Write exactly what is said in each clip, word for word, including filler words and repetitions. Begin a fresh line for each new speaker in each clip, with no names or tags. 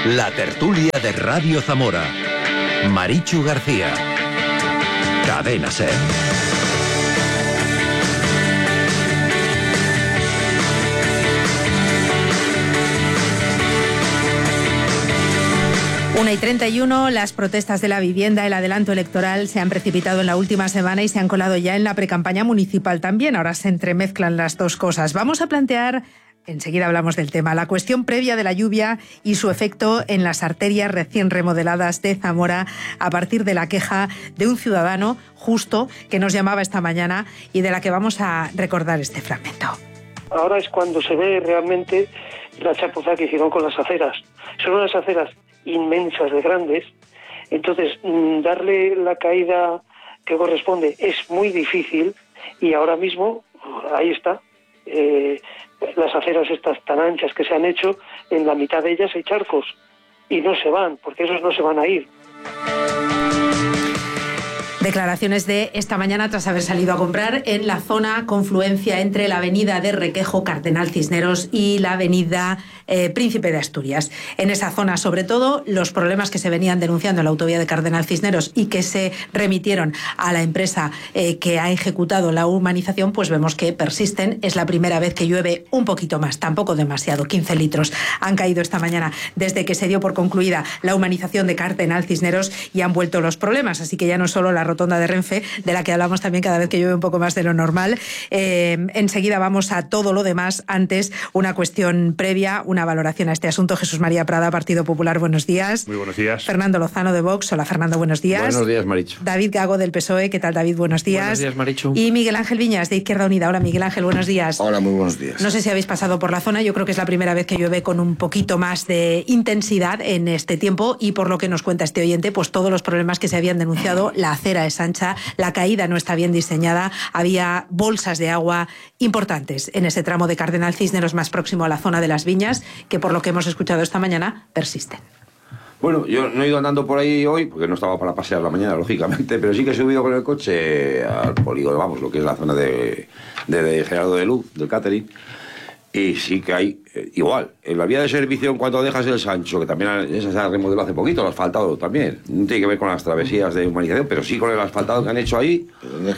La tertulia de Radio Zamora. Marichu García. Cadena SER.
una y treinta y uno, las protestas de la vivienda, el adelanto electoral se han precipitado en la última semana y se han colado ya en la precampaña municipal también. Ahora se entremezclan las dos cosas. Vamos a plantear, enseguida hablamos del tema, la cuestión previa de la lluvia y su efecto en las arterias recién remodeladas de Zamora a partir de la queja de un ciudadano justo que nos llamaba esta mañana y de la que vamos a recordar este fragmento.
Ahora es cuando se ve realmente la chapuza que hicieron con las aceras. Son unas aceras inmensas de grandes, entonces darle la caída que corresponde es muy difícil y ahora mismo, ahí está, eh, las aceras estas tan anchas que se han hecho, en la mitad de ellas hay charcos y no se van, porque esos no se van a ir.
Declaraciones de esta mañana tras haber salido a comprar en la zona confluencia entre la avenida de Requejo, Cardenal Cisneros y la avenida eh, Príncipe de Asturias. En esa zona, sobre todo, los problemas que se venían denunciando en la autovía de Cardenal Cisneros y que se remitieron a la empresa eh, que ha ejecutado la humanización, pues vemos que persisten. Es la primera vez que llueve un poquito más, tampoco demasiado, quince litros han caído esta mañana desde que se dio por concluida la humanización de Cardenal Cisneros y han vuelto los problemas. Así que ya no solo la rotonda de Renfe, de la que hablamos también cada vez que llueve un poco más de lo normal. Eh, enseguida vamos a todo lo demás. Antes, una cuestión previa, una valoración a este asunto. Jesús María Prada, Partido Popular, buenos días.
Muy buenos días.
Fernando Lozano, de Vox. Hola, Fernando, buenos días.
Buenos días, Marichu.
David Gago, del P S O E. ¿Qué tal, David? Buenos días.
Buenos días, Marichu.
Y Miguel Ángel Viñas, de Izquierda Unida. Hola, Miguel Ángel, buenos días.
Hola, muy buenos días.
No sé si habéis pasado por la zona. Yo creo que es la primera vez que llueve con un poquito más de intensidad en este tiempo y por lo que nos cuenta este oyente, pues todos los problemas que se habían denunciado. La acera es ancha, la caída no está bien diseñada, había bolsas de agua importantes en ese tramo de Cardenal Cisneros más próximo a la zona de las Viñas, que por lo que hemos escuchado esta mañana persisten.
Bueno, yo no he ido andando por ahí hoy, porque no estaba para pasear la mañana, lógicamente, pero sí que he subido con el coche al polígono, vamos, lo que es la zona de, de, de Gerardo de Luz, del catering, y sí que hay, eh, igual, en la vía de servicio en cuanto dejas el Sancho, que también esa se ha remodelado hace poquito, lo asfaltado también, no tiene que ver con las travesías de humanización, pero sí con el asfaltado que han hecho ahí,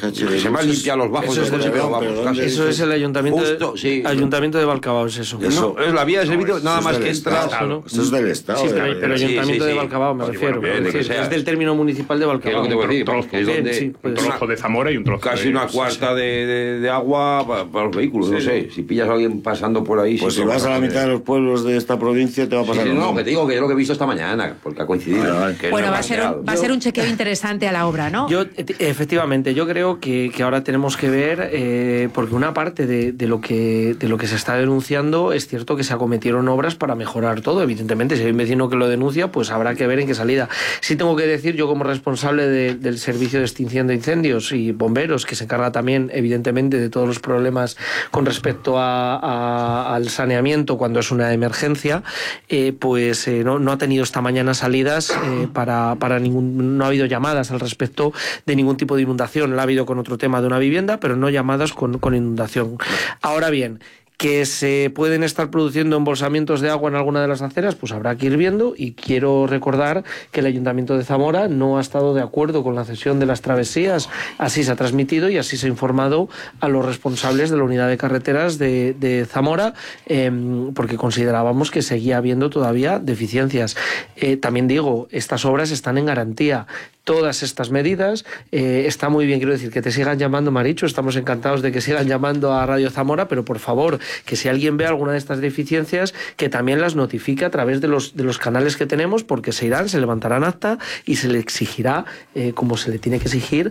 se me han limpiado los bajos.
Eso, es,
de
pero,
vamos,
pero, eso es el ayuntamiento,
Justo,
de,
sí,
ayuntamiento de Valcabao, es eso.
eso no, es la vía de servicio, no, nada más que entras.
¿no?
Eso es del Estado.
Sí, pero,
de
pero
sí,
ayuntamiento
sí,
de
sí.
Valcabao me
Oye,
refiero.
bueno, bien,
es,
que
es del término municipal de Valcabao.
Que es
Un
un trozo,
trozo,
es donde,
sí, pues,
un trozo de Zamora y un trozo
Casi
de...
una cuarta de, de, de agua para, para los vehículos,
sí,
no sé. Si pillas a alguien pasando por ahí...
Pues
si
si vas a la mitad de los pueblos de esta provincia te va a pasar
sí,
lo
no,
mismo.
que te digo que yo lo que he visto esta mañana, porque ha coincidido.
Vale, vale.
Que
Bueno,
no
va a, ser un, va a ser un chequeo interesante a la obra, ¿no?
Yo, efectivamente, yo creo que, que ahora tenemos que ver, eh, porque una parte de, de, lo que, de lo que se está denunciando es cierto que se acometieron obras para mejorar todo. Evidentemente, si hay un vecino que lo denuncia, pues habrá que ver en qué salida. Sí tengo que decir, yo como responsable de, del servicio de extinción de incendios y bomberos, que se encarga también, evidentemente, de todos los problemas con respecto a, a, al saneamiento cuando es una emergencia, eh, pues eh, no, no ha tenido esta mañana salidas eh, para, para ningún, no ha habido llamadas al respecto de ningún tipo de inundación. La ha habido con otro tema de una vivienda, pero no llamadas con, con inundación. Ahora bien, que se pueden estar produciendo embolsamientos de agua en alguna de las aceras, pues habrá que ir viendo, y quiero recordar que el Ayuntamiento de Zamora no ha estado de acuerdo con la cesión de las travesías. Así se ha transmitido y así se ha informado a los responsables de la unidad de carreteras de, de Zamora, eh, porque considerábamos que seguía habiendo todavía deficiencias. Eh, también digo, estas obras están en garantía. Todas estas medidas, eh, está muy bien, quiero decir, que te sigan llamando, Marichu, estamos encantados de que sigan llamando a Radio Zamora, pero por favor, que si alguien ve alguna de estas deficiencias, que también las notifique a través de los, de los canales que tenemos, porque se irán, se levantarán acta y se le exigirá, eh, como se le tiene que exigir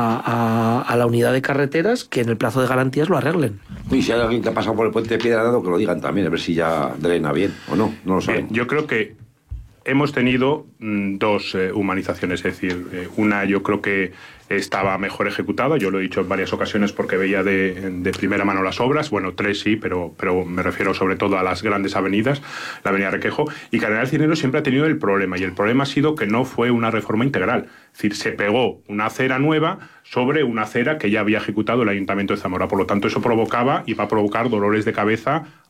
a, a, a la unidad de carreteras, que en el plazo de garantías lo arreglen.
Y si hay alguien que ha pasado por el puente de Piedradado, que lo digan también, a ver si ya drena bien o no, no lo saben.
Bien, yo creo que hemos tenido mm, dos eh, humanizaciones, es decir, eh, una yo creo que estaba mejor ejecutada, yo lo he dicho en varias ocasiones porque veía de, de primera mano las obras, bueno, tres sí, pero, pero me refiero sobre todo a las grandes avenidas, la avenida Requejo, y Cardenal Cisneros siempre ha tenido el problema, y el problema ha sido que no fue una reforma integral, es decir, se pegó una acera nueva sobre una acera que ya había ejecutado el Ayuntamiento de Zamora, por lo tanto eso provocaba y va a provocar dolores de cabeza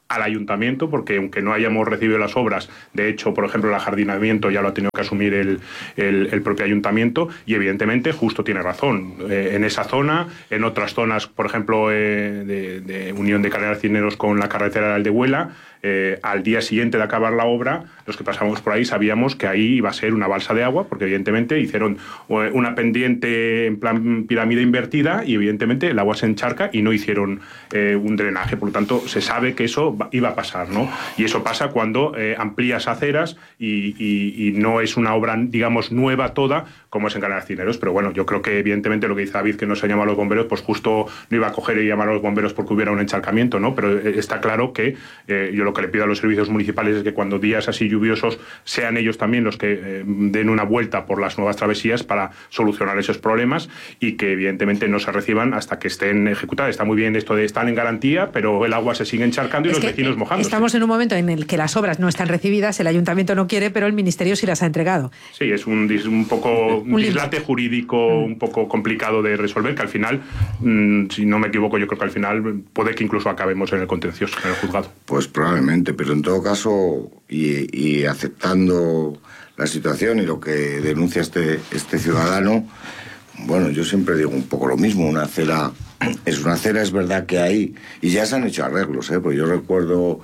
al ayuntamiento, porque aunque no hayamos recibido las obras, de hecho, por ejemplo, el ajardinamiento ya lo ha tenido que asumir el, el, el propio ayuntamiento, y evidentemente justo tiene razón. Eh, en esa zona, en otras zonas, por ejemplo, eh, de, de unión de Cardenal Cisneros con la carretera de Aldehuela, Eh, al día siguiente de acabar la obra, los que pasábamos por ahí sabíamos que ahí iba a ser una balsa de agua, porque evidentemente hicieron una pendiente en plan pirámide invertida y evidentemente el agua se encharca y no hicieron eh, un drenaje. Por lo tanto, se sabe que eso iba a pasar, ¿no? Y eso pasa cuando eh, amplías aceras y, y, y no es una obra, digamos, nueva toda, como es en Cardenal Cisneros. Pero bueno, yo creo que evidentemente lo que dice David, que no se llama a los bomberos, pues justo no iba a coger y llamar a los bomberos porque hubiera un encharcamiento, ¿no? Pero está claro que eh, yo lo que le pido a los servicios municipales es que cuando días así lluviosos sean ellos también los que eh, den una vuelta por las nuevas travesías para solucionar esos problemas, y que evidentemente no se reciban hasta que estén ejecutadas. Está muy bien esto de estar en garantía, pero el agua se sigue encharcando y
es
los vecinos mojándose.
Estamos en un momento en el que las obras no están recibidas, el ayuntamiento no quiere, pero el ministerio sí las ha entregado.
Sí, es un, un poco un
un
dislate jurídico mm. un poco complicado de resolver, que al final, mmm, si no me equivoco, yo creo que al final puede que incluso acabemos en el contencioso, en el juzgado.
Pues probablemente, pero en todo caso, y, y aceptando la situación y lo que denuncia este, este ciudadano, bueno, yo siempre digo un poco lo mismo. Una acera es una acera, es verdad que hay, y ya se han hecho arreglos, ¿eh? Pues yo recuerdo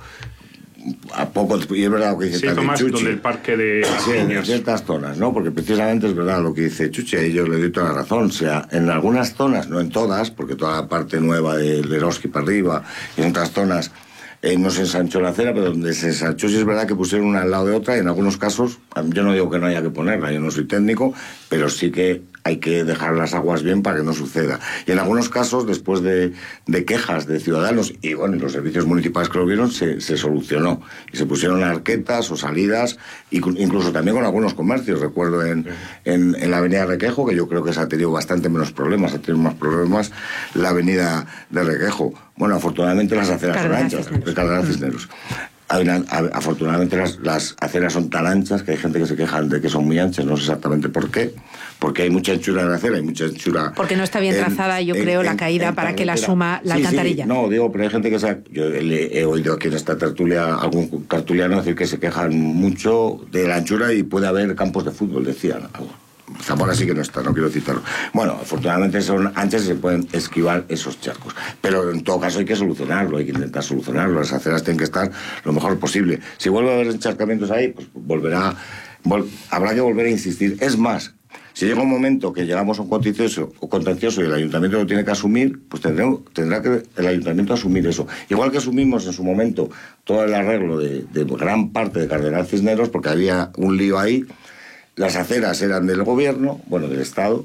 a poco, y es verdad lo que dice
sí,
también
Tomás,
Chuchi,
donde el parque de
sí, en ciertas zonas, ¿no? Porque precisamente es verdad lo que dice Chuchi, y yo le doy toda la razón. O sea, en algunas zonas, no en todas, porque toda la parte nueva del Eroski para arriba, y en otras zonas Eh, no se ensanchó la acera, pero donde se ensanchó sí es verdad que pusieron una al lado de otra, y en algunos casos, yo no digo que no haya que ponerla, yo no soy técnico, pero sí que hay que dejar las aguas bien para que no suceda. Y en algunos casos, después de, de quejas de ciudadanos, y bueno, y los servicios municipales que lo vieron, se, se solucionó. Y se pusieron arquetas o salidas, incluso también con algunos comercios. Recuerdo en, en, en la avenida Requejo, que yo creo que se ha tenido bastante menos problemas, ha tenido más problemas la avenida de Requejo. Bueno, afortunadamente las aceras son anchas, de Cardenal Cisneros. Afortunadamente las, las aceras son tan anchas que hay gente que se queja de que son muy anchas, no sé exactamente por qué, porque hay mucha anchura en la acera, hay mucha anchura...
Porque no está bien en, trazada, yo en, creo, en, la caída en, para que la suma la sí, alcantarilla.
Sí, no, digo, pero hay gente que se... Yo le, he oído aquí en esta tertulia algún tertuliano decir que se quejan mucho de la anchura y puede haber campos de fútbol, decían algo. Zamora sí que no está, no quiero citarlo. Bueno, afortunadamente son anchas y se pueden esquivar esos charcos. Pero en todo caso hay que solucionarlo, hay que intentar solucionarlo. Las aceras tienen que estar lo mejor posible. Si vuelve a haber encharcamientos ahí, pues volverá, vol, habrá que volver a insistir. Es más, si llega un momento que llegamos a un contencioso, o contencioso y el ayuntamiento lo tiene que asumir, pues tendrá, tendrá que el ayuntamiento asumir eso. Igual que asumimos en su momento todo el arreglo de, de gran parte de Cardenal Cisneros, porque había un lío ahí. Las aceras eran del gobierno, bueno, del Estado,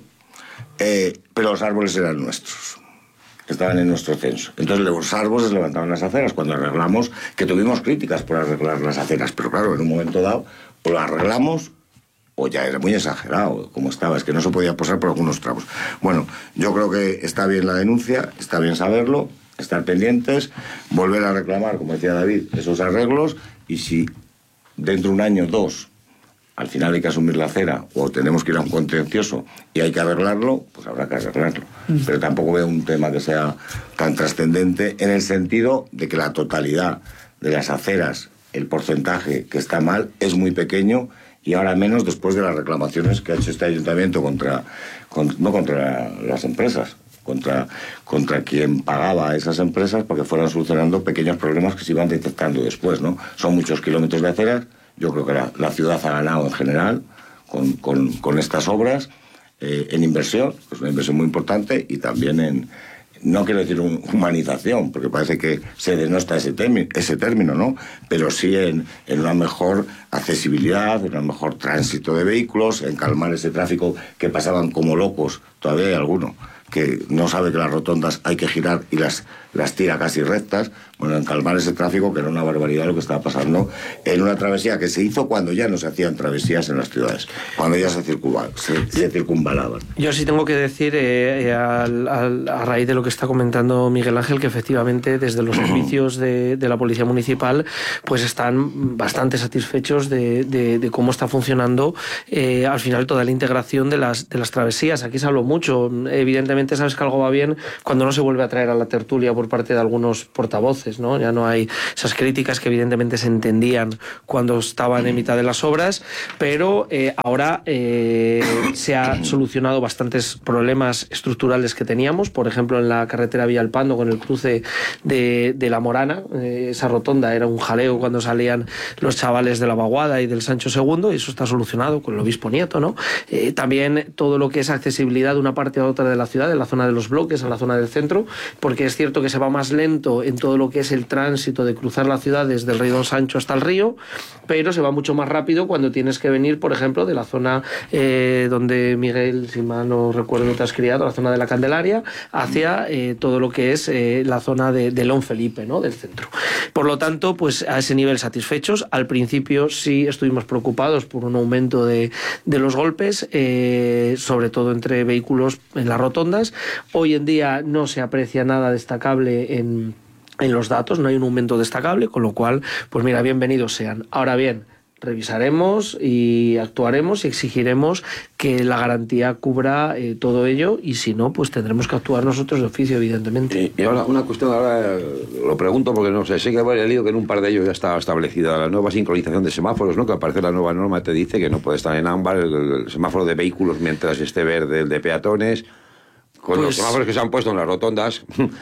eh, pero los árboles eran nuestros, estaban en nuestro censo. Entonces los árboles levantaban las aceras cuando arreglamos, que tuvimos críticas por arreglar las aceras, pero claro, en un momento dado, o lo arreglamos, o ya era muy exagerado como estaba, es que no se podía pasar por algunos tramos. Bueno, yo creo que está bien la denuncia, está bien saberlo, estar pendientes, volver a reclamar, como decía David, esos arreglos, y si dentro de un año, dos, al final hay que asumir la acera o tenemos que ir a un contencioso y hay que arreglarlo, pues habrá que arreglarlo. Mm. Pero tampoco veo un tema que sea tan trascendente en el sentido de que la totalidad de las aceras, el porcentaje que está mal, es muy pequeño, y ahora menos después de las reclamaciones que ha hecho este ayuntamiento contra, con, no contra las empresas, contra, contra quien pagaba a esas empresas para que fueran solucionando pequeños problemas que se iban detectando después, ¿no? Son muchos kilómetros de aceras. Yo creo que la, la ciudad ha ganado en general con, con, con estas obras, eh, en inversión, que es una inversión muy importante, y también en, no quiero decir un, humanización, porque parece que se denosta ese, término, ese término, ¿no? Pero sí en, en una mejor accesibilidad, en un mejor tránsito de vehículos, en calmar ese tráfico que pasaban como locos, todavía hay alguno que no sabe que las rotondas hay que girar y las, las tira casi rectas. Bueno, en calmar ese tráfico, que era una barbaridad lo que estaba pasando en una travesía que se hizo cuando ya no se hacían travesías en las ciudades, cuando ya se, circunval, se, se circunvalaban.
Yo sí tengo que decir, eh, al, al, a raíz de lo que está comentando Miguel Ángel, que efectivamente desde los servicios de, de la Policía Municipal pues están bastante satisfechos de, de, de cómo está funcionando eh, al final toda la integración de las, de las travesías. Aquí se habló mucho, evidentemente sabes que algo va bien cuando no se vuelve a traer a la tertulia por parte de algunos portavoces bases, ¿no? Ya no hay esas críticas que evidentemente se entendían cuando estaban en mitad de las obras, pero eh, ahora eh, se ha solucionado bastantes problemas estructurales que teníamos, por ejemplo en la carretera Villalpando con el cruce de, de La Morana, eh, esa rotonda era un jaleo cuando salían los chavales de la Vaguada y del Sancho segundo, y eso está solucionado con el Obispo Nieto, ¿no? Eh, también todo lo que es accesibilidad de una parte a otra de la ciudad, de la zona de los bloques a la zona del centro, porque es cierto que se va más lento en todo lo que es el tránsito de cruzar la ciudad desde el Rey Don Sancho hasta el río, pero se va mucho más rápido cuando tienes que venir, por ejemplo, de la zona eh, donde Miguel, si mal no recuerdo, te has criado, la zona de la Candelaria, hacia eh, todo lo que es eh, la zona de, de León Felipe, ¿no? Del centro. Por lo tanto, pues a ese nivel satisfechos. Al principio sí estuvimos preocupados por un aumento de, de los golpes, eh, sobre todo entre vehículos en las rotondas. Hoy en día no se aprecia nada destacable en, en los datos, no hay un aumento destacable, con lo cual, pues mira, bienvenidos sean. Ahora bien, revisaremos y actuaremos y exigiremos que la garantía cubra eh, todo ello, y si no, pues tendremos que actuar nosotros de oficio, evidentemente.
Y ahora una cuestión, ahora lo pregunto porque no sé, sé que he leído que en un par de ellos ya está establecida la nueva sincronización de semáforos, ¿no? Que al parecer la nueva norma te dice que no puede estar en ámbar el, el semáforo de vehículos mientras esté verde el de peatones, con pues, los semáforos que se han puesto en las rotondas.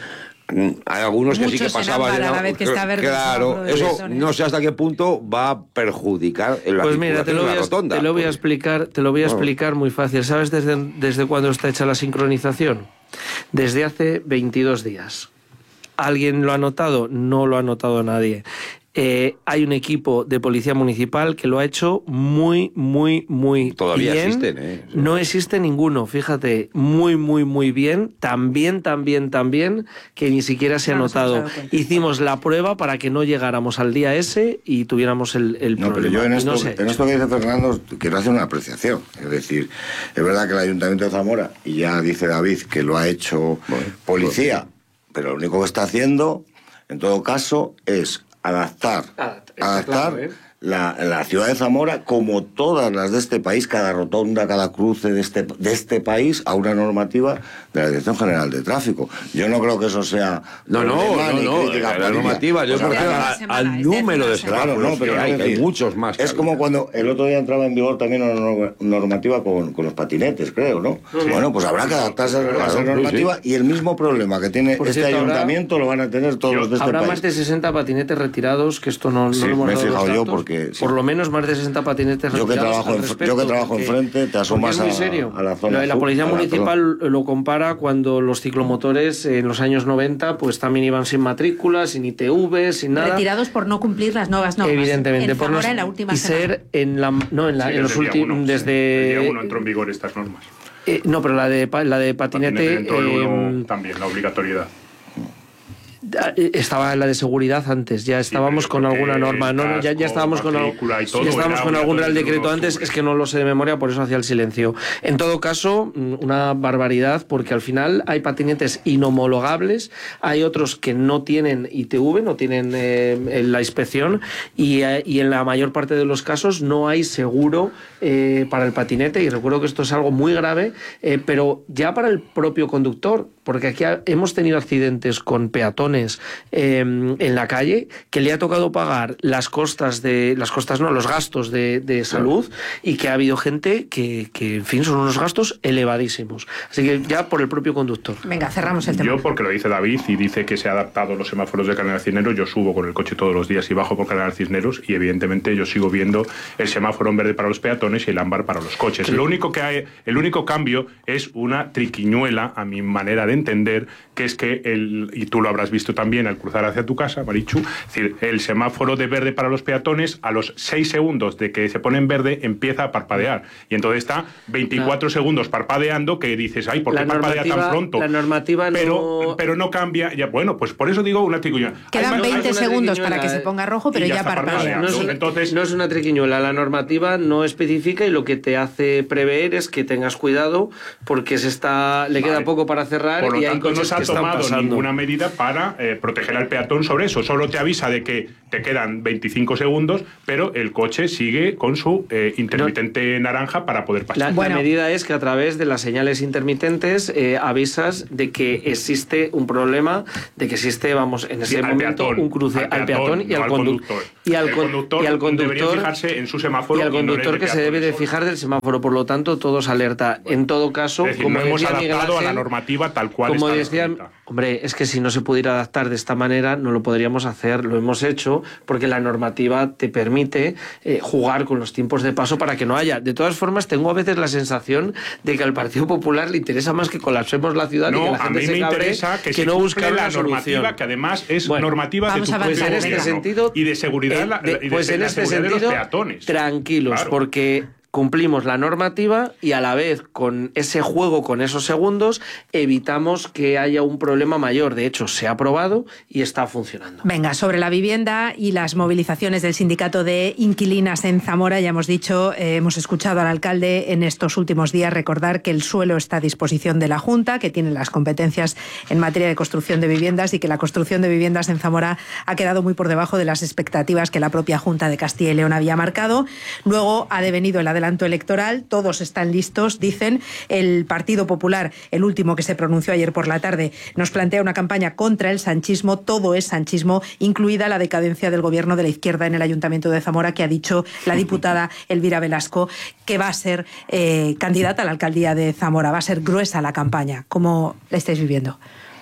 Hay algunos que sí que pasaban
a la vez que está verde.
Claro, eso no sé hasta qué punto va a perjudicar el
Pues mira, te lo voy a, rotonda, te lo voy a explicar, te lo voy a bueno. explicar muy fácil. ¿Sabes desde, desde cuándo está hecha la sincronización? Desde hace veintidós días. ¿Alguien lo ha notado? No lo ha notado nadie. Eh, hay un equipo de policía municipal que lo ha hecho muy, muy, muy
Todavía
bien.
existen, ¿eh? Sí.
No existe ninguno, fíjate, muy, muy, muy bien. También, también, también, que ni siquiera se ha no, notado. Se Hicimos la prueba para que no llegáramos al día ese y tuviéramos el, el
no,
problema.
Pero yo en esto,
no sé.
en esto que dice Fernando quiero hacer una apreciación. Es decir, es verdad que el Ayuntamiento de Zamora, y ya dice David que lo ha hecho bueno, policía, bueno. pero lo único que está haciendo, en todo caso, es adaptar,
ah,
adaptar
claro, ¿eh?
la, la ciudad de Zamora, como todas las de este país, cada rotonda, cada cruce de este, de este país, a una normativa de la Dirección General de Tráfico. Yo no creo que eso sea...
No, no, no, no, la, la normativa, yo creo que al número de semáforos
claro, no, pero
que hay,
decir,
hay muchos más.
Es como cuando el otro día entraba en vigor también una normativa con, con los patinetes, creo, ¿no? Sí. Bueno, pues habrá que adaptarse claro, a esa normativa sí, sí. y el mismo problema que tiene Por este cierto, ayuntamiento habrá, lo van a tener todos los de este
habrá
país.
Habrá más de sesenta patinetes retirados, que esto no, no
sí,
lo hemos
me he
dado
fijado
los datos.
yo porque... Sí.
Por lo menos más de sesenta patinetes
yo
retirados.
Que trabajo en,
respecto,
yo que trabajo enfrente, te asomas a, a la zona.
La, la Policía Municipal lo compara cuando los ciclomotores en los años noventa pues también iban sin matrícula, sin I T V, sin nada.
Retirados por no cumplir las nuevas normas.
Evidentemente.
En
por
Zamora,
no,
en la última
y
semana.
ser en, la, no, en, la,
sí,
en los últimos... Desde
el día uno entró en vigor estas normas.
Eh, no, pero la de, la de patinete...
entró el uno,
eh,
también, la obligatoriedad.
Estaba en la de seguridad antes, ya estábamos sí, con alguna norma, no, ya, ya estábamos con, al, ya estábamos con algún real decreto antes, es que no lo sé de memoria, por eso hacía el silencio. En todo caso, una barbaridad, porque al final hay patinetes inhomologables, hay otros que no tienen I T V, no tienen eh, la inspección, y, eh, y en la mayor parte de los casos no hay seguro eh, para el patinete, y recuerdo que esto es algo muy grave, eh, pero ya para el propio conductor, porque aquí ha, hemos tenido accidentes con peatones eh, en la calle que le ha tocado pagar las costas de las costas no los gastos de, de salud y que ha habido gente que, que en fin son unos gastos elevadísimos, así que ya por el propio conductor.
Venga, cerramos el tema.
Yo porque lo dice David y dice que se ha adaptado los semáforos de Cardenal Cisneros, yo subo con el coche todos los días y bajo por Cardenal Cisneros y evidentemente yo sigo viendo el semáforo en verde para los peatones y el ámbar para los coches. Sí. Lo único que hay, el único cambio es una triquiñuela a mi manera de entender, que es que, el, y tú lo habrás visto también al cruzar hacia tu casa, Marichu, es decir, el semáforo de verde para los peatones, a los seis segundos de que se pone en verde, empieza a parpadear. Y entonces está veinticuatro no. segundos parpadeando, que dices, ay, ¿por qué parpadea tan pronto?
La normativa
pero,
no...
Pero no cambia. Ya, bueno, pues por eso digo una triquiñuela.
Quedan veinte segundos para que se ponga rojo, pero ya, ya parpadea.
No es, una,
entonces,
no es una triquiñuela. La normativa no especifica y lo que te hace prever es que tengas cuidado porque se está le queda vale. poco para cerrar
Por lo
y hay
tanto, no
coches
se ha
que están
tomado
pasando.
ninguna medida para eh, proteger al peatón sobre eso. Solo te avisa de que te quedan veinticinco segundos, pero el coche sigue con su eh, intermitente no. naranja para poder pasar.
La,
bueno.
la medida es que a través de las señales intermitentes eh, avisas de que existe un problema, de que existe, vamos, en ese
sí,
momento
peatón,
un cruce al, al peatón, peatón y,
no
al
al
condu
conductor.
y al
el
con
conductor.
Y al conductor
debería fijarse en su semáforo.
Y al conductor
y no
que se debe de
solo.
fijar del semáforo. Por lo tanto, todos alerta. Bueno, en todo caso,
es decir,
como
no hemos
decía
adaptado
Miguel Ángel,
a la normativa tal cual
como
está
decían,
escrita.
Hombre, es que si no se pudiera adaptar de esta manera, no lo podríamos hacer. Lo hemos hecho porque la normativa te permite eh, jugar con los tiempos de paso para que no haya. De todas formas, tengo a veces la sensación de que al Partido Popular le interesa más que colapsemos la ciudad
no,
y que la gente
a mí
se
me
cabre,
interesa que,
que
se
no
cumple
buscar
la
una
normativa,
solución.
que además es
bueno,
normativa de tu
a
propio
ver,
en este
gobierno
sentido,
y de seguridad
eh,
la,
de,
y de,
pues
de
en
la
este
seguridad
sentido,
de los peatones.
Tranquilos,
claro.
porque cumplimos la normativa y a la vez con ese juego, con esos segundos, evitamos que haya un problema mayor. De hecho, se ha aprobado y está funcionando.
Venga, sobre la vivienda y las movilizaciones del sindicato de inquilinas en Zamora, ya hemos dicho, eh, hemos escuchado al alcalde en estos últimos días recordar que el suelo está a disposición de la Junta, que tiene las competencias en materia de construcción de viviendas y que la construcción de viviendas en Zamora ha quedado muy por debajo de las expectativas que la propia Junta de Castilla y León había marcado. Luego ha devenido el adelanto electoral, todos están listos, dicen. El Partido Popular, el último que se pronunció ayer por la tarde, nos plantea una campaña contra el sanchismo, todo es sanchismo, incluida la decadencia del gobierno de la izquierda en el Ayuntamiento de Zamora, que ha dicho la diputada Elvira Velasco que va a ser eh, candidata a la alcaldía de Zamora, va a ser gruesa la campaña. ¿Cómo la estáis viviendo?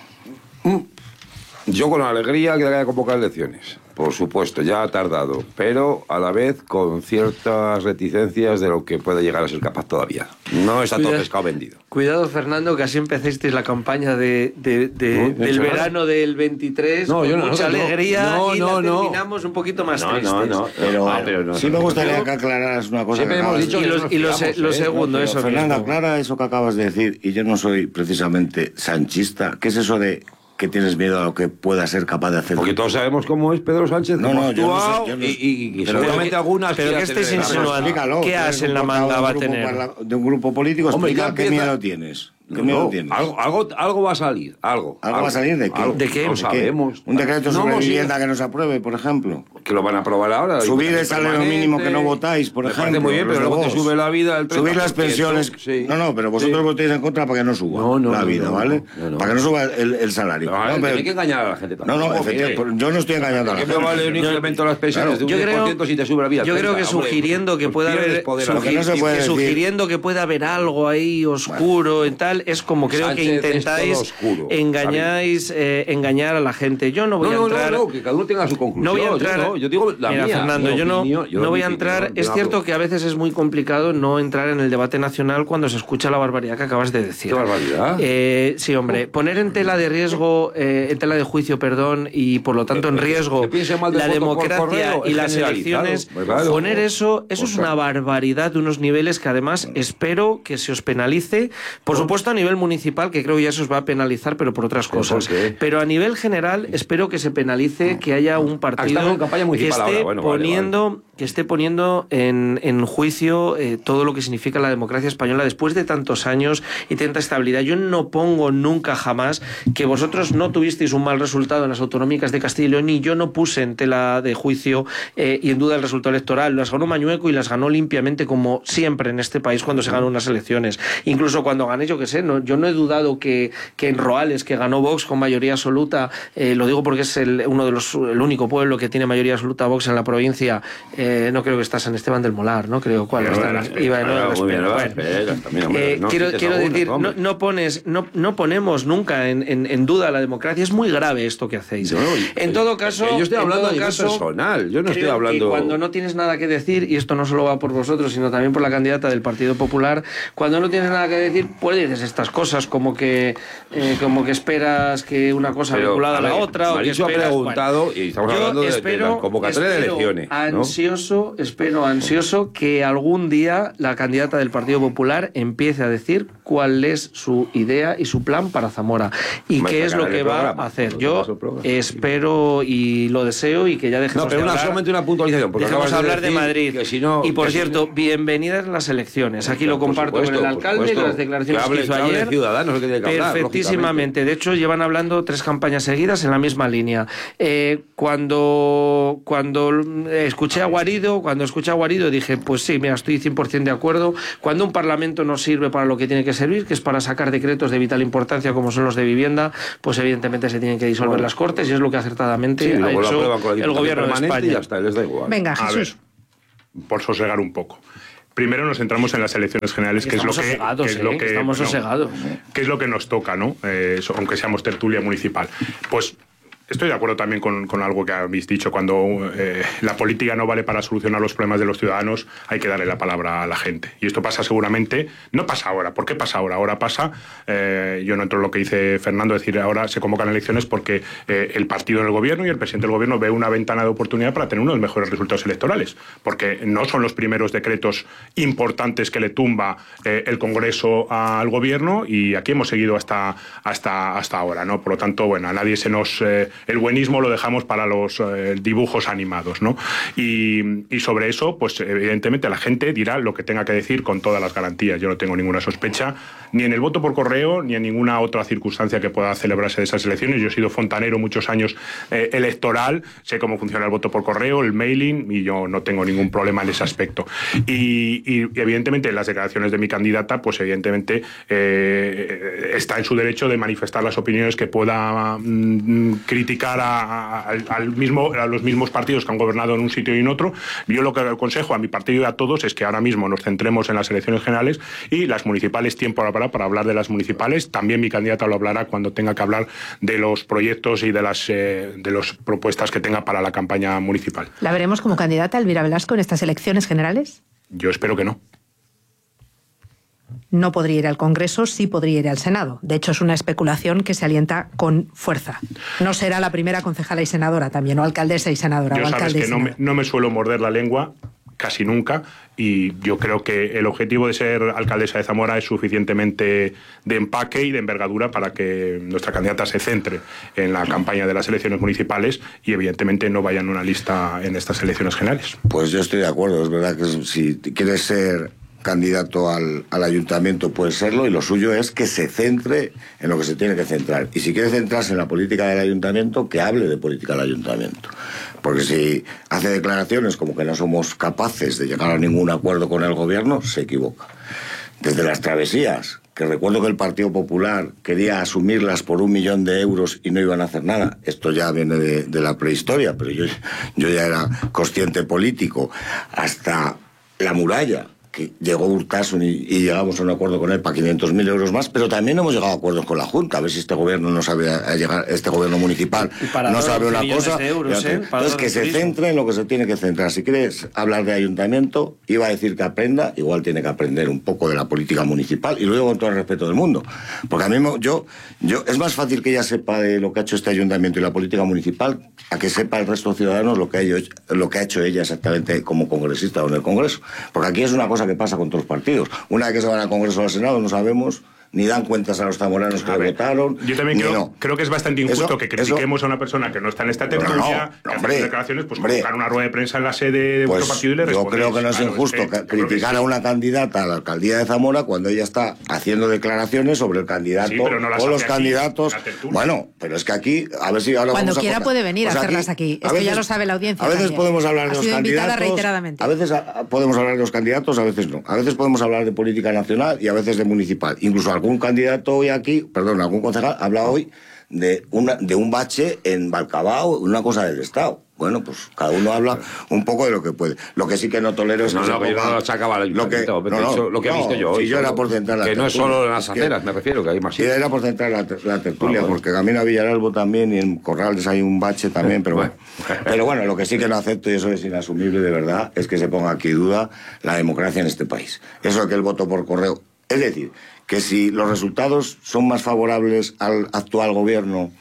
Yo con alegría que haya convocado elecciones. Por supuesto, ya ha tardado, pero a la vez con ciertas reticencias de lo que puede llegar a ser capaz todavía. No está todo pescado vendido.
Cuidado, Fernando, que así empezasteis la campaña de, de, de,
no,
del verano nada. del veintitrés, no, con yo no, mucha no, alegría, no, y no, la no. terminamos un poquito más
no,
tristes.
No, no,
pero,
no, pero no,
sí me gustaría que aclararas una cosa.
Siempre hemos dicho
y
que
los, y los,
fiamos,
lo
¿eh?
segundo,
no,
eso
Fernando,
mismo.
aclara eso que acabas de decir, y yo no soy precisamente sanchista. ¿Qué es eso de que tienes miedo a lo que pueda ser capaz de hacer?
Porque todos sabemos cómo es Pedro Sánchez,
no,
cómo
no,
ha actuado,
yo no sé, yo no sé.
y, y, y
pero
seguramente
que,
algunas...
Pero que estés insinuando, ¿qué hace en la manga va a tener?
De un grupo político,
Hombre,
explica qué
empieza...
miedo tienes. ¿Qué
no,
miedo tienes?
Algo, algo, algo va a salir, algo.
¿Algo, algo va a salir de qué?
Algo,
¿De qué?
No
¿De
sabemos.
¿Un decreto sobre
no,
vivienda
sí.
que no se apruebe, por ejemplo?
Que lo van a aprobar ahora.
Subir el salario mínimo que no votáis, por
me
ejemplo.
muy bien, pero luego te sube la vida el
Subir las pensiones.
Sí.
No, no, pero vosotros sí. votéis en contra para que no suba no, no, la vida, no, no, ¿vale? No, no. Para que no suba el, el salario.
Pero,
no,
pero hay que engañar a la gente también.
No, no, efectivamente. Yo no estoy engañando a la gente.
¿Qué me vale un incremento de las pensiones de un diez por ciento si te sube la vida?
Yo creo que sugiriendo que pueda haber sugiriendo que pueda haber algo ahí oscuro y tal, es como creo que intentáis
oscuro,
engañáis eh, engañar a la gente. Yo no voy
no,
a entrar.
No, no, no, que cada uno tenga su conclusión.
No voy a entrar.
Yo, no, yo digo la
mira,
mía.
Fernando, yo no,
opinión, yo
no voy a
opinión,
entrar.
yo
es
no
cierto
hablo.
que a veces es muy complicado no entrar en el debate nacional cuando se escucha la barbaridad que acabas de decir.
¿Qué barbaridad?
Eh, sí, hombre, poner en tela de riesgo, eh, en tela de juicio, perdón, y por lo tanto en riesgo
la
democracia y las elecciones,
claro.
poner eso, eso
o sea,
es una barbaridad de unos niveles que además espero que se os penalice, por supuesto a nivel municipal, que creo que ya se os va a penalizar, pero por otras cosas. Pero a nivel general espero que se penalice que haya un partido
en campaña
que esté
ahora. Bueno,
poniendo,
vale, vale.
que esté poniendo en, en juicio eh, todo lo que significa la democracia española después de tantos años y tanta estabilidad. Yo no pongo nunca jamás que vosotros no tuvisteis un mal resultado en las autonómicas de Castilla y León y yo no puse en tela de juicio eh, y en duda el resultado electoral. Las ganó Mañueco y las ganó limpiamente, como siempre en este país cuando se ganan unas elecciones. Incluso cuando gané, yo qué sé, no, yo no he dudado que, que en Roales, que ganó Vox con mayoría absoluta, eh, lo digo porque es el, uno de los, el único pueblo que tiene mayoría absoluta Vox en la provincia, eh, no creo que está San Esteban del Molar, no creo cuál está. Iba Quiero quiero decir, no, no pones, no, no ponemos nunca en, en, en duda la democracia. Es muy grave esto que hacéis.
No,
en todo caso,
yo estoy hablando a nivel
caso,
personal. Yo no estoy hablando.
Que cuando no tienes nada que decir, y esto no solo va por vosotros, sino también por la candidata del Partido Popular, cuando no tienes nada que decir, pues dices estas cosas como que, eh, como que esperas que una cosa
Pero,
vinculada a, ver, a la otra.
Marichu
o que esperas,
ha preguntado, bueno, y estamos hablando de,
espero,
de la convocatoria de elecciones.
Ansioso, ¿no? espero ansioso que algún día la candidata del Partido Popular empiece a decir cuál es su idea y su plan para Zamora y
Me
qué es lo
sacaré
que
el
va
programa.
a hacer.
Lo
Yo
paso el programa.
espero y lo deseo y que ya dejemos
No, pero
de
una,
hablar.
solamente una puntualización. Porque
Dejemos
acabas
hablar de,
decir
Madrid.
que si no-
y por
que si
cierto,
no-
bienvenidas las elecciones. Aquí lo
Por
comparto
supuesto,
con el
por
alcalde,
supuesto.
con las declaraciones
Que hable-
que hizo
que hable
ayer.
Ciudadanos, que tiene que hablar,
Perfectísimamente. De hecho, llevan hablando tres campañas seguidas en la misma línea. Eh, cuando, cuando escuché a Guarido, cuando escuché a Guarido dije, pues sí, mira, estoy cien por ciento de acuerdo. Cuando un parlamento no sirve para lo que tiene que servir, que es para sacar decretos de vital importancia como son los de vivienda, pues evidentemente se tienen que disolver
Bueno.
las Cortes y es lo que acertadamente
Sí,
ha
luego lo
hecho
aprueban con la
el
Diputación
gobierno de
permanente
España.
y ya está, les da igual.
Venga,
A
Jesús.
ver, por sosegar un poco. Primero nos centramos en las elecciones generales, que es lo
Estamos
que,
sosegados,
que es
¿eh?
lo que
Estamos
bueno,
sosegados.
que es lo que nos toca, ¿no? Eh, eso, aunque seamos tertulia municipal. Pues estoy de acuerdo también con, con algo que habéis dicho. Cuando eh, la política no vale para solucionar los problemas de los ciudadanos, hay que darle la palabra a la gente. Y esto pasa seguramente, no pasa ahora. ¿Por qué pasa ahora? Ahora pasa, eh, yo no entro en lo que dice Fernando, es decir, ahora se convocan elecciones porque eh, el partido del gobierno y el presidente del gobierno ve una ventana de oportunidad para tener unos mejores resultados electorales. Porque no son los primeros decretos importantes que le tumba eh, el Congreso al gobierno y aquí hemos seguido hasta, hasta, hasta ahora, ¿no? Por lo tanto, bueno, a nadie se nos... Eh, el buenismo lo dejamos para los eh, dibujos animados, ¿no? Y, y sobre eso, pues evidentemente la gente dirá lo que tenga que decir con todas las garantías. Yo no tengo ninguna sospecha, ni en el voto por correo, ni en ninguna otra circunstancia que pueda celebrarse de esas elecciones. Yo he sido fontanero muchos años eh, electoral, sé cómo funciona el voto por correo, el mailing, y yo no tengo ningún problema en ese aspecto. Y, y, y evidentemente las declaraciones de mi candidata, pues evidentemente eh, está en su derecho de manifestar las opiniones que pueda mm, criticar a, a, al mismo, a los mismos partidos que han gobernado en un sitio y en otro. Yo lo que aconsejo a mi partido y a todos es que ahora mismo nos centremos en las elecciones generales y las municipales, tiempo para, para hablar de las municipales. También mi candidata lo hablará cuando tenga que hablar de los proyectos y de las eh, de las propuestas que tenga para la campaña municipal.
¿La veremos como candidata Elvira Velasco en estas elecciones generales?
Yo espero que no.
No podría ir al Congreso, sí podría ir al Senado. De hecho, es una especulación que se alienta con fuerza. No será la primera concejala y senadora también, o alcaldesa y senadora.
Yo
o
sabes
alcalde
que
y
no me,
senador.
no me suelo morder la lengua, casi nunca, y yo creo que el objetivo de ser alcaldesa de Zamora es suficientemente de empaque y de envergadura para que nuestra candidata se centre en la campaña de las elecciones municipales y evidentemente no vaya en una lista en estas elecciones generales.
Pues yo estoy de acuerdo, es verdad que si quieres ser candidato al, al ayuntamiento puede serlo, y lo suyo es que se centre en lo que se tiene que centrar. Y si quiere centrarse en la política del ayuntamiento, que hable de política del ayuntamiento. Porque si hace declaraciones como que no somos capaces de llegar a ningún acuerdo con el gobierno, se equivoca. Desde las travesías, que recuerdo que el Partido Popular quería asumirlas por un millón de euros y no iban a hacer nada. Esto ya viene de, de la prehistoria, pero yo, yo ya era consciente político. Hasta la muralla, que llegó Urtasun y, y llegamos a un acuerdo con él para quinientos mil euros más, pero también hemos llegado a acuerdos con la Junta, a ver si este gobierno no sabe a, a llegar, este gobierno municipal no sabe una cosa.
De euros,
fíjate,
¿eh?
Entonces que se centre en lo que se tiene que centrar. Si quieres hablar de ayuntamiento, iba a decir que aprenda, igual tiene que aprender un poco de la política municipal, y lo digo con todo el respeto del mundo, porque a mí yo, yo es más fácil que ella sepa de lo que ha hecho este ayuntamiento y la política municipal a que sepa el resto de ciudadanos lo que ha hecho, lo que ha hecho ella exactamente como congresista o en el Congreso, porque aquí es una cosa que pasa con todos los partidos. Una vez que se van al Congreso o al Senado no sabemos, ni dan cuentas a los zamoranos que
A
le
ver,
votaron.
Yo también creo,
no.
creo que es bastante injusto
Eso,
que critiquemos
eso,
a una persona que no está en esta
no,
tertulia,
no,
que hace
hombre,
declaraciones, pues
hombre.
convocar una rueda de prensa en la sede de
Pues
vuestro partido y le
yo
respondéis.
creo que no es
Claro,
injusto
es que-
ca- criticar
que
a
sí.
una candidata a la alcaldía de Zamora cuando ella está haciendo declaraciones sobre el candidato
Sí, pero no las
o los
hace aquí,
candidatos.
en la tertulia.
Bueno, pero es que aquí, a ver si ahora
Cuando
vamos a
quiera
contar.
puede venir
Pues
a hacerlas aquí.
a
Esto ya lo sabe la audiencia
A veces
también.
podemos hablar
Ha
de los
sido invitada
candidatos.
reiteradamente.
A veces a- a- podemos hablar de los candidatos, a veces no. A veces podemos hablar de política nacional y a veces de municipal. Incluso algún candidato hoy aquí, perdón, algún concejal habla hoy de, una, de un bache en Balcabao, una cosa del Estado. Bueno, pues cada uno habla un poco de lo que puede. Lo que sí que no tolero es
No,
que
no,
se
que yo
ponga-
no lo achacaba al
lo que,
ayuntamiento, pero
no,
he
no,
dicho lo que he
no,
visto yo hoy.
si yo era
solo.
por centrar la
Que no es
tertulia.
solo en las
Es que-
aceras, me refiero, que hay más
Sí, era por centrar la, la tertulia,
Ah, bueno.
porque camino a Villaralbo también y en Corrales hay un bache también, pero bueno.
Bueno.
Pero bueno, lo que sí que no acepto, y eso es inasumible de verdad, es que se ponga aquí duda la democracia en este país. Eso de que el voto por correo... Es decir, que si los resultados son más favorables al actual gobierno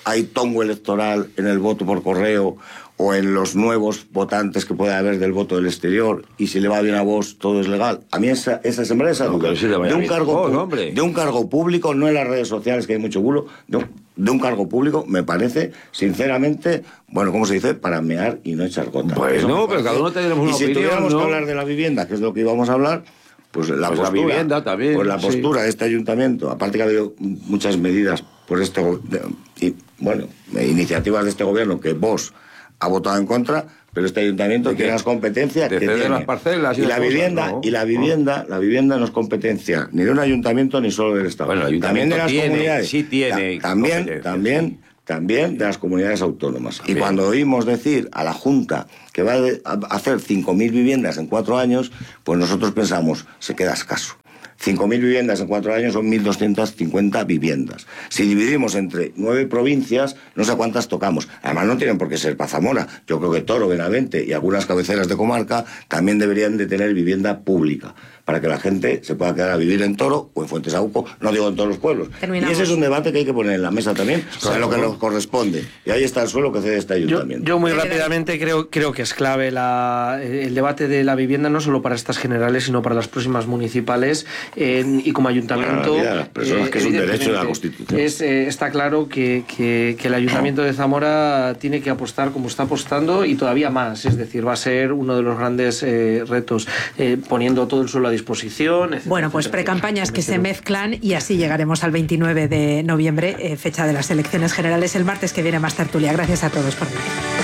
hay tongo electoral en el voto por correo o en los nuevos votantes que pueda haber del voto del exterior, y si le va bien a vos todo es legal. A mí esa, esa sembrar esa duda
si de,
un cargo,
oh, hombre.
de un cargo público, no en las redes sociales que hay mucho bulo, de un, de un cargo público me parece, sinceramente, bueno, ¿cómo se dice? Para mear y no echar gota.
Pues
Eso
no, pero cada uno tenemos una
y si
opinión,
tuviéramos
¿no?
que hablar de la vivienda, que es de lo que íbamos a hablar, pues la
Pues
postura,
la vivienda también,
pues la
sí.
postura de este ayuntamiento, aparte que ha habido muchas medidas por este go- de- y bueno, iniciativas de este gobierno que vos ha votado en contra, pero este ayuntamiento tiene las competencias
de
que
ceder
tiene.
las parcelas y
y
las
la
cosas,
vivienda
¿no?
y la vivienda, la vivienda no es competencia ni de un ayuntamiento ni solo del Estado.
Bueno, el
también de las
ayuntamiento tiene,
comunidades.
sí tiene
Ta- también,
competencias.
también, también de las comunidades autónomas.
También.
Y cuando oímos decir a la Junta que va a hacer cinco mil viviendas en cuatro años, pues nosotros pensamos, se queda escaso. cinco mil viviendas en cuatro años son mil doscientas cincuenta viviendas. Si dividimos entre nueve provincias, no sé cuántas tocamos. Además, no tienen por qué ser para Zamora. Yo creo que Toro, Benavente y algunas cabeceras de comarca también deberían de tener vivienda pública, para que la gente se pueda quedar a vivir en Toro o en Fuentesauco, no digo en todos los pueblos.
Terminamos.
Y ese es un debate que hay que poner en la mesa también, sobre lo que nos corresponde. Y ahí está el suelo que cede este
Yo,
ayuntamiento.
yo muy rápidamente creo, creo que es clave la, el debate de la vivienda, no solo para estas generales, sino para las próximas municipales. Eh, y como ayuntamiento,
Bueno, la vida de las personas, que es un derecho de la
evidentemente,
Constitución.
Es, eh, está claro que, que, que el ayuntamiento de Zamora tiene que apostar como está apostando, y todavía más. Es decir, va a ser uno de los grandes eh, retos, eh, poniendo todo el suelo a disposición. Etcétera,
Bueno, pues
etcétera,
precampañas que
etcétera.
se mezclan, y así llegaremos al veintinueve de noviembre, eh, fecha de las elecciones generales. El martes que viene más tertulia. Gracias a todos por venir.